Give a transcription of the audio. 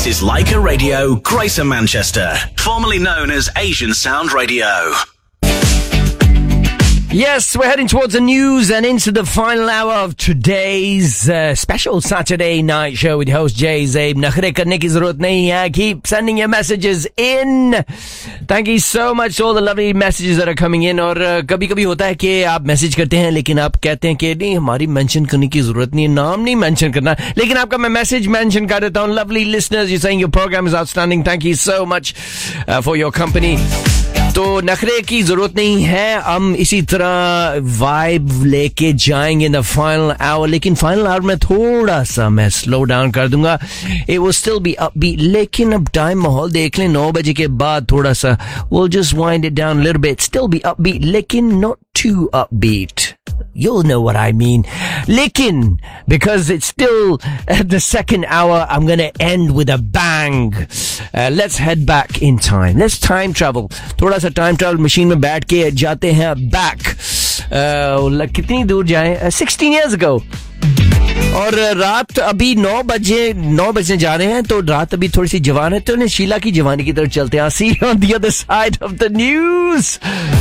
This is Leica Radio, Greater Manchester, formerly known as Asian Sound Radio. Yes, we're heading towards the news and into the final hour of today's special Saturday night show with host Jay Zabe. Nakhre karne ki zarurat nahi hai. Keep sending your messages in. Thank you so much to all the lovely messages that are coming in. और कभी-कभी होता है कि आप message करते हैं लेकिन आप कहते हैं कि नहीं हमारी मेंशन करने की जरूरत नहीं है, नाम नहीं मेंशन करना, लेकिन आपका मैं मैसेज मेंशन कर देता हूँ. Lovely listeners, you're saying your program is outstanding. Thank you so much for your company. तो नखरे की जरूरत नहीं है, हम इसी तरह वाइब लेके जाएंगे इन द फाइनल आवर, लेकिन फाइनल आवर में थोड़ा सा मैं स्लो डाउन कर दूंगा. It will still be upbeat, लेकिन अब टाइम माहौल देख लें, 9 बजे के बाद थोड़ा सा we'll just wind it down a little bit, still be upbeat लेकिन not too upbeat. You'll know what I mean. Lekin, because it's still the second hour, I'm going to end with a bang. Let's head back in time. Let's time travel. थोड़ा सा time travel machine में बैठ के जाते हैं back. कितनी दूर जाएं? 16 years ago. और रात अभी 9 बजने जा रहे हैं, तो रात अभी थोड़ी सी जवान है, तो शीला की जवानी की तरफ चलते हैं. See you on the other side of the news.